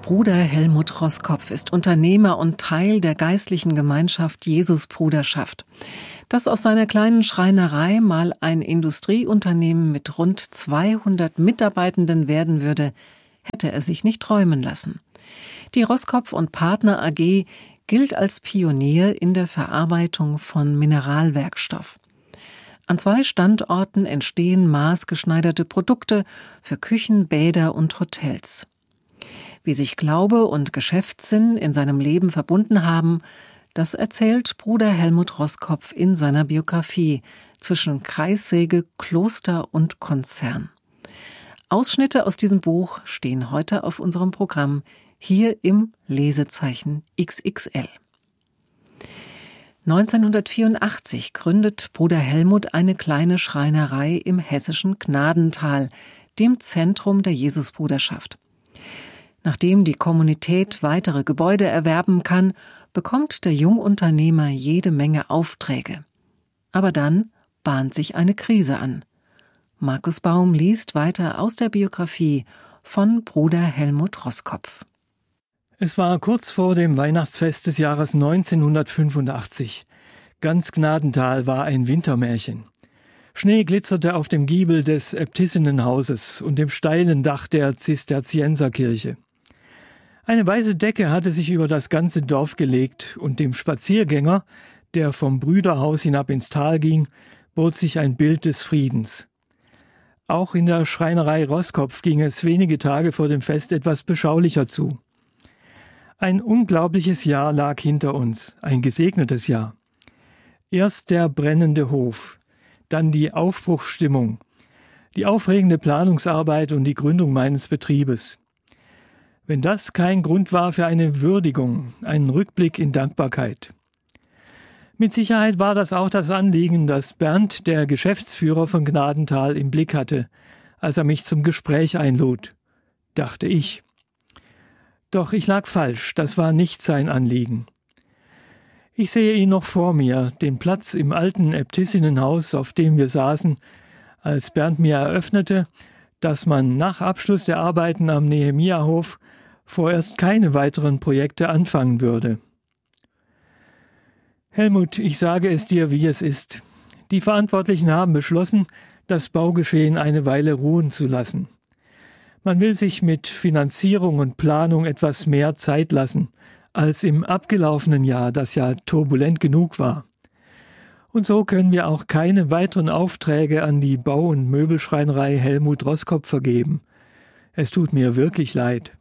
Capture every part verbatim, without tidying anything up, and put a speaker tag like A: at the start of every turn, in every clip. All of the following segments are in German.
A: Bruder Helmut Roskopf ist Unternehmer und Teil der geistlichen Gemeinschaft Jesusbruderschaft. Dass aus seiner kleinen Schreinerei mal ein Industrieunternehmen mit rund zweihundert Mitarbeitenden werden würde, hätte er sich nicht träumen lassen. Die Roskopf und Partner A G gilt als Pionier in der Verarbeitung von Mineralwerkstoff. An zwei Standorten entstehen maßgeschneiderte Produkte für Küchen, Bäder und Hotels. Wie sich Glaube und Geschäftssinn in seinem Leben verbunden haben, das erzählt Bruder Helmut Roskopf in seiner Biografie Zwischen Kreissäge, Kloster und Konzern. Ausschnitte aus diesem Buch stehen heute auf unserem Programm, hier im Lesezeichen X X L. neunzehnhundertvierundachtzig gründet Bruder Helmut eine kleine Schreinerei im hessischen Gnadental, dem Zentrum der Jesusbruderschaft. Nachdem die Kommunität weitere Gebäude erwerben kann, bekommt der Jungunternehmer jede Menge Aufträge. Aber dann bahnt sich eine Krise an. Markus Baum liest weiter aus der Biografie von Bruder Helmut Roskopf.
B: Es war kurz vor dem Weihnachtsfest des Jahres neunzehnhundertfünfundachtzig. Ganz Gnadental war ein Wintermärchen. Schnee glitzerte auf dem Giebel des Äbtissinnenhauses und dem steilen Dach der Zisterzienserkirche. Eine weiße Decke hatte sich über das ganze Dorf gelegt und dem Spaziergänger, der vom Brüderhaus hinab ins Tal ging, bot sich ein Bild des Friedens. Auch in der Schreinerei Roskopf ging es wenige Tage vor dem Fest etwas beschaulicher zu. Ein unglaubliches Jahr lag hinter uns, ein gesegnetes Jahr. Erst der brennende Hof, dann die Aufbruchsstimmung, die aufregende Planungsarbeit und die Gründung meines Betriebes. Wenn das kein Grund war für eine Würdigung, einen Rückblick in Dankbarkeit. Mit Sicherheit war das auch das Anliegen, das Bernd, der Geschäftsführer von Gnadental, im Blick hatte, als er mich zum Gespräch einlud, dachte ich. Doch ich lag falsch, das war nicht sein Anliegen. Ich sehe ihn noch vor mir, den Platz im alten Äbtissinnenhaus, auf dem wir saßen, als Bernd mir eröffnete, dass man nach Abschluss der Arbeiten am Nehemiahof vorerst keine weiteren Projekte anfangen würde. Helmut, ich sage es dir, wie es ist. Die Verantwortlichen haben beschlossen, das Baugeschehen eine Weile ruhen zu lassen. Man will sich mit Finanzierung und Planung etwas mehr Zeit lassen, als im abgelaufenen Jahr, das ja turbulent genug war. Und so können wir auch keine weiteren Aufträge an die Bau- und Möbelschreinerei Helmut Roskopf vergeben. Es tut mir wirklich leid.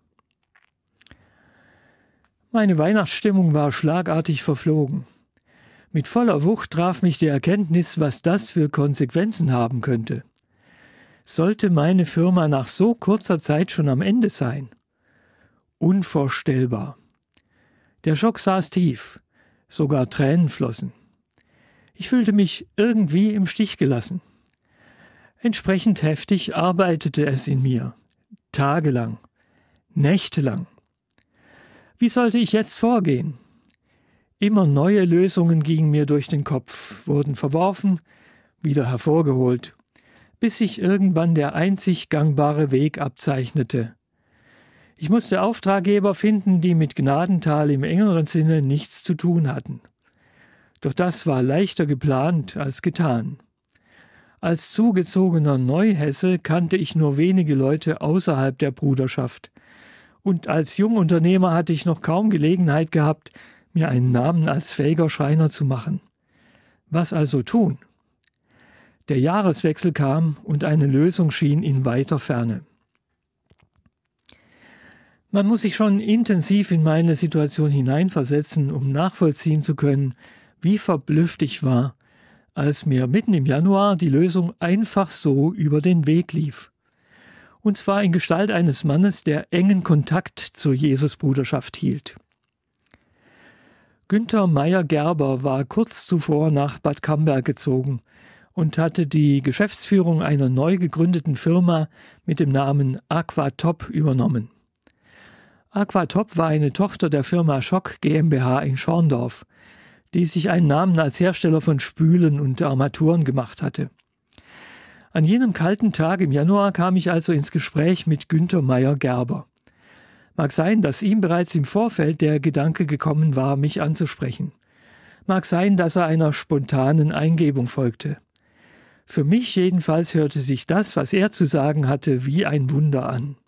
B: Meine Weihnachtsstimmung war schlagartig verflogen. Mit voller Wucht traf mich die Erkenntnis, was das für Konsequenzen haben könnte. Sollte meine Firma nach so kurzer Zeit schon am Ende sein? Unvorstellbar. Der Schock saß tief, sogar Tränen flossen. Ich fühlte mich irgendwie im Stich gelassen. Entsprechend heftig arbeitete es in mir, tagelang, nächtelang. Wie sollte ich jetzt vorgehen? Immer neue Lösungen gingen mir durch den Kopf, wurden verworfen, wieder hervorgeholt, bis sich irgendwann der einzig gangbare Weg abzeichnete. Ich musste Auftraggeber finden, die mit Gnadental im engeren Sinne nichts zu tun hatten. Doch das war leichter geplant als getan. Als zugezogener Neuhesse kannte ich nur wenige Leute außerhalb der Bruderschaft. Und als Jungunternehmer hatte ich noch kaum Gelegenheit gehabt, mir einen Namen als fähiger Schreiner zu machen. Was also tun? Der Jahreswechsel kam und eine Lösung schien in weiter Ferne. Man muss sich schon intensiv in meine Situation hineinversetzen, um nachvollziehen zu können, wie verblüfft ich war, als mir mitten im Januar die Lösung einfach so über den Weg lief. Und zwar in Gestalt eines Mannes, der engen Kontakt zur Jesusbruderschaft hielt. Günther Meyer-Gerber war kurz zuvor nach Bad Camberg gezogen und hatte die Geschäftsführung einer neu gegründeten Firma mit dem Namen Aquatop übernommen. Aquatop war eine Tochter der Firma Schock GmbH in Schorndorf, die sich einen Namen als Hersteller von Spülen und Armaturen gemacht hatte. An jenem kalten Tag im Januar kam ich also ins Gespräch mit Günther Meyer-Gerber. Mag sein, dass ihm bereits im Vorfeld der Gedanke gekommen war, mich anzusprechen. Mag sein, dass er einer spontanen Eingebung folgte. Für mich jedenfalls hörte sich das, was er zu sagen hatte, wie ein Wunder an.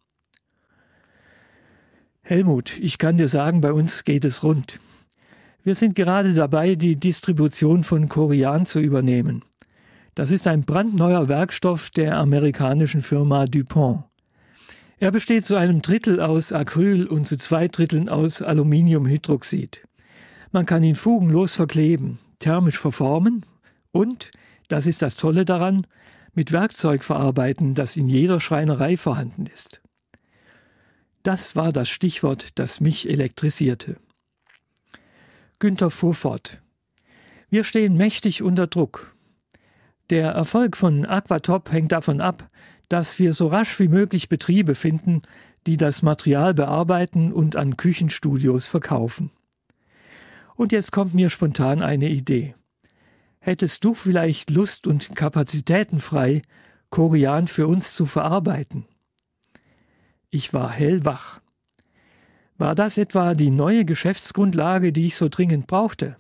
B: Helmut, ich kann dir sagen, bei uns geht es rund. Wir sind gerade dabei, die Distribution von Corian zu übernehmen. Das ist ein brandneuer Werkstoff der amerikanischen Firma DuPont. Er besteht zu einem Drittel aus Acryl und zu zwei Dritteln aus Aluminiumhydroxid. Man kann ihn fugenlos verkleben, thermisch verformen und, das ist das Tolle daran, mit Werkzeug verarbeiten, das in jeder Schreinerei vorhanden ist. Das war das Stichwort, das mich elektrisierte. Günther fuhr fort. Wir stehen mächtig unter Druck. Der Erfolg von Aquatop hängt davon ab, dass wir so rasch wie möglich Betriebe finden, die das Material bearbeiten und an Küchenstudios verkaufen. Und jetzt kommt mir spontan eine Idee. Hättest du vielleicht Lust und Kapazitäten frei, Corian für uns zu verarbeiten? Ich war hellwach. War das etwa die neue Geschäftsgrundlage, die ich so dringend brauchte?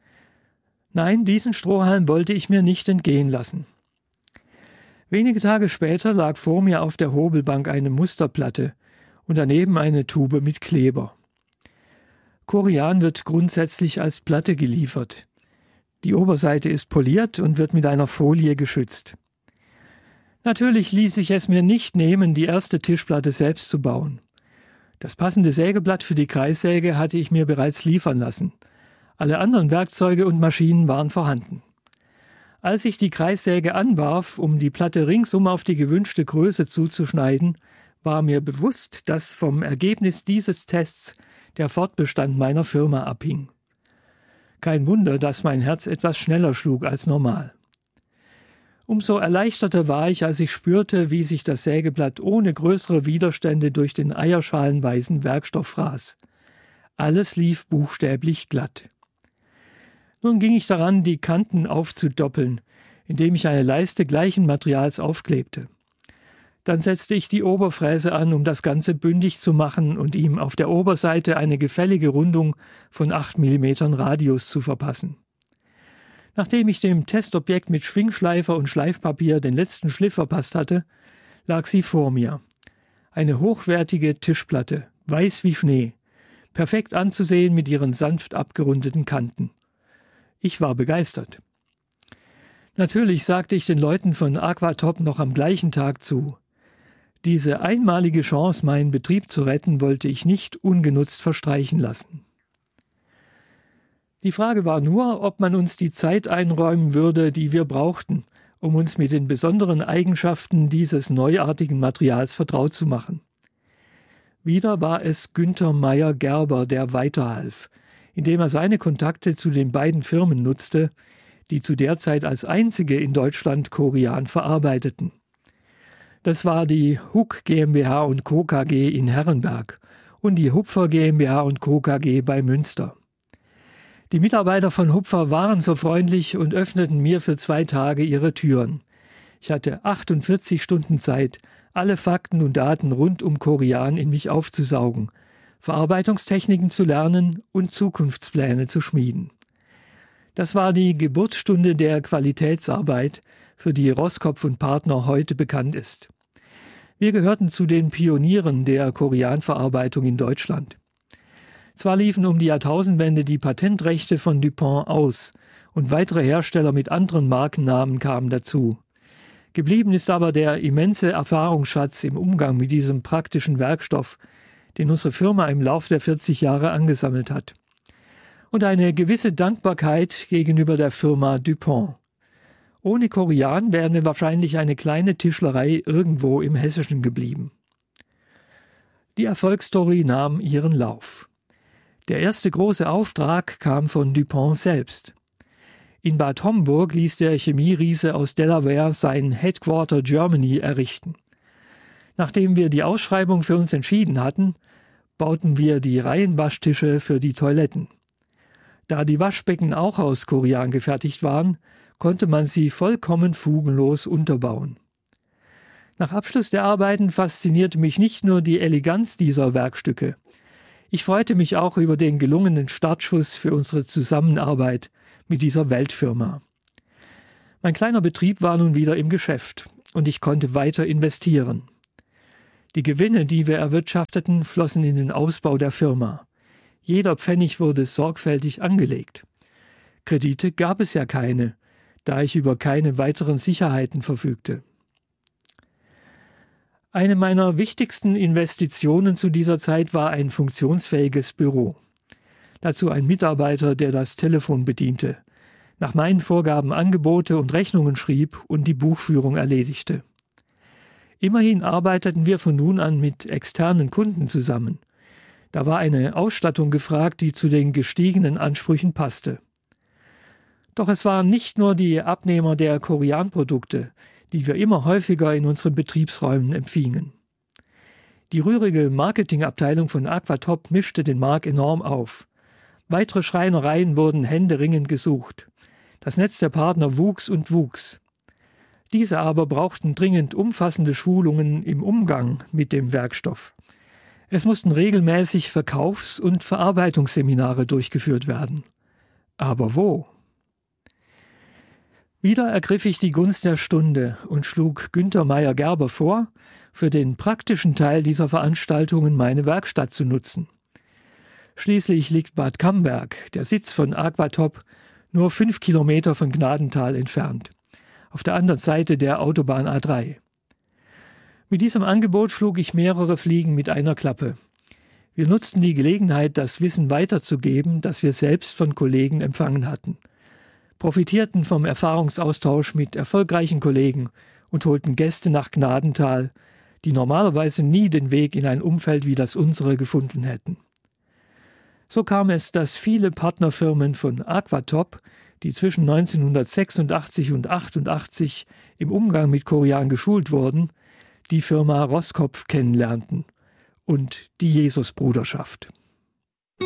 B: Nein, diesen Strohhalm wollte ich mir nicht entgehen lassen. Wenige Tage später lag vor mir auf der Hobelbank eine Musterplatte und daneben eine Tube mit Kleber. Corian wird grundsätzlich als Platte geliefert. Die Oberseite ist poliert und wird mit einer Folie geschützt. Natürlich ließ ich es mir nicht nehmen, die erste Tischplatte selbst zu bauen. Das passende Sägeblatt für die Kreissäge hatte ich mir bereits liefern lassen. Alle anderen Werkzeuge und Maschinen waren vorhanden. Als ich die Kreissäge anwarf, um die Platte ringsum auf die gewünschte Größe zuzuschneiden, war mir bewusst, dass vom Ergebnis dieses Tests der Fortbestand meiner Firma abhing. Kein Wunder, dass mein Herz etwas schneller schlug als normal. Umso erleichterter war ich, als ich spürte, wie sich das Sägeblatt ohne größere Widerstände durch den eierschalenweißen Werkstoff fraß. Alles lief buchstäblich glatt. Nun ging ich daran, die Kanten aufzudoppeln, indem ich eine Leiste gleichen Materials aufklebte. Dann setzte ich die Oberfräse an, um das Ganze bündig zu machen und ihm auf der Oberseite eine gefällige Rundung von acht Millimeter Radius zu verpassen. Nachdem ich dem Testobjekt mit Schwingschleifer und Schleifpapier den letzten Schliff verpasst hatte, lag sie vor mir. Eine hochwertige Tischplatte, weiß wie Schnee, perfekt anzusehen mit ihren sanft abgerundeten Kanten. Ich war begeistert. Natürlich sagte ich den Leuten von Aquatop noch am gleichen Tag zu. Diese einmalige Chance, meinen Betrieb zu retten, wollte ich nicht ungenutzt verstreichen lassen. Die Frage war nur, ob man uns die Zeit einräumen würde, die wir brauchten, um uns mit den besonderen Eigenschaften dieses neuartigen Materials vertraut zu machen. Wieder war es Günther Meyer-Gerber, der weiterhalf, indem er seine Kontakte zu den beiden Firmen nutzte, die zu der Zeit als einzige in Deutschland Corian verarbeiteten. Das war die Huck GmbH und Co. KG in Herrenberg und die Hupfer GmbH und Co. KG bei Münster. Die Mitarbeiter von Hupfer waren so freundlich und öffneten mir für zwei Tage ihre Türen. Ich hatte achtundvierzig Stunden Zeit, alle Fakten und Daten rund um Corian in mich aufzusaugen, Verarbeitungstechniken zu lernen und Zukunftspläne zu schmieden. Das war die Geburtsstunde der Qualitätsarbeit, für die Roskopf und Partner heute bekannt ist. Wir gehörten zu den Pionieren der Corian-Verarbeitung in Deutschland. Zwar liefen um die Jahrtausendwende die Patentrechte von DuPont aus und weitere Hersteller mit anderen Markennamen kamen dazu. Geblieben ist aber der immense Erfahrungsschatz im Umgang mit diesem praktischen Werkstoff, den unsere Firma im Lauf der vierzig Jahre angesammelt hat. Und eine gewisse Dankbarkeit gegenüber der Firma DuPont. Ohne Corian wären wir wahrscheinlich eine kleine Tischlerei irgendwo im Hessischen geblieben. Die Erfolgsstory nahm ihren Lauf. Der erste große Auftrag kam von DuPont selbst. In Bad Homburg ließ der Chemieriese aus Delaware sein Headquarter Germany errichten. Nachdem wir die Ausschreibung für uns entschieden hatten, bauten wir die Reihenwaschtische für die Toiletten. Da die Waschbecken auch aus Corian gefertigt waren, konnte man sie vollkommen fugenlos unterbauen. Nach Abschluss der Arbeiten faszinierte mich nicht nur die Eleganz dieser Werkstücke. Ich freute mich auch über den gelungenen Startschuss für unsere Zusammenarbeit mit dieser Weltfirma. Mein kleiner Betrieb war nun wieder im Geschäft und ich konnte weiter investieren. Die Gewinne, die wir erwirtschafteten, flossen in den Ausbau der Firma. Jeder Pfennig wurde sorgfältig angelegt. Kredite gab es ja keine, da ich über keine weiteren Sicherheiten verfügte. Eine meiner wichtigsten Investitionen zu dieser Zeit war ein funktionsfähiges Büro. Dazu ein Mitarbeiter, der das Telefon bediente, nach meinen Vorgaben Angebote und Rechnungen schrieb und die Buchführung erledigte. Immerhin arbeiteten wir von nun an mit externen Kunden zusammen. Da war eine Ausstattung gefragt, die zu den gestiegenen Ansprüchen passte. Doch es waren nicht nur die Abnehmer der Korian-Produkte, die wir immer häufiger in unseren Betriebsräumen empfingen. Die rührige Marketingabteilung von Aquatop mischte den Markt enorm auf. Weitere Schreinereien wurden händeringend gesucht. Das Netz der Partner wuchs und wuchs. Diese aber brauchten dringend umfassende Schulungen im Umgang mit dem Werkstoff. Es mussten regelmäßig Verkaufs- und Verarbeitungsseminare durchgeführt werden. Aber wo? Wieder ergriff ich die Gunst der Stunde und schlug Günther Meyer-Gerber vor, für den praktischen Teil dieser Veranstaltungen meine Werkstatt zu nutzen. Schließlich liegt Bad Camberg, der Sitz von Aquatop, nur fünf Kilometer von Gnadenthal entfernt, auf der anderen Seite der Autobahn A drei. Mit diesem Angebot schlug ich mehrere Fliegen mit einer Klappe. Wir nutzten die Gelegenheit, das Wissen weiterzugeben, das wir selbst von Kollegen empfangen hatten, profitierten vom Erfahrungsaustausch mit erfolgreichen Kollegen und holten Gäste nach Gnadenthal, die normalerweise nie den Weg in ein Umfeld wie das unsere gefunden hätten. So kam es, dass viele Partnerfirmen von Aquatop, die zwischen neunzehnhundertsechsundachtzig und achtundachtzig im Umgang mit Korian geschult wurden, die Firma Roskopf kennenlernten und die Jesusbruderschaft.